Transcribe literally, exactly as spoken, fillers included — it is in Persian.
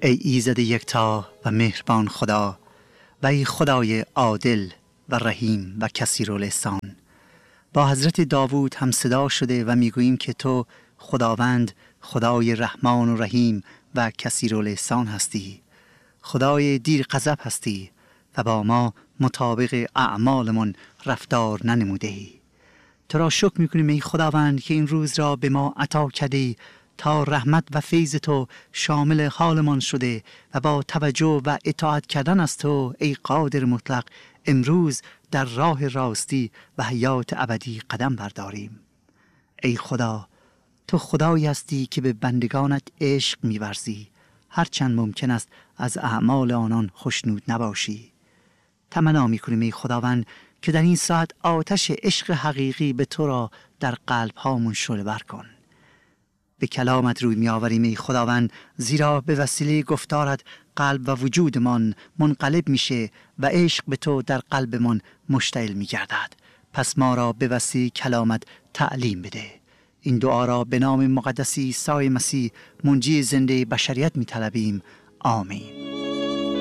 ای ایزد یکتا و مهربان خدا و ای خدای عادل و رحیم و کثیرالإحسان، با حضرت داوود هم صدا شده و میگوییم که تو خداوند خدای رحمان و رحیم و کثیرالإحسان هستی، خدای دیر غضب هستی و با ما مطابق اعمالمون رفتار ننموده‌ای. تو را شکر میکنیم ای خداوند که این روز را به ما عطا کردی تا رحمت و فیض تو شامل حالمان شده و با توجه و اطاعت کردن از تو ای قادر مطلق امروز در راه راستی و حیات ابدی قدم برداریم. ای خدا، تو خدایی هستی که به بندگانت عشق می‌ورزی، هرچند ممکن است از اعمال آنان خوشنود نباشی. تمنا می‌کنیم ای خداوند که در این ساعت آتش عشق حقیقی به تو را در قلب هامون شعله‌ور کن. به کلامت روی می آوریم ای خداوند، زیرا به وسیله گفتارت قلب و وجودمان منقلب میشه و عشق به تو در قلبمان مشتعل می گردد. پس ما را به وسیله کلامت تعلیم بده. این دعا را به نام مقدس عیسی مسیح منجی زنده بشریت می طلبیم. آمین.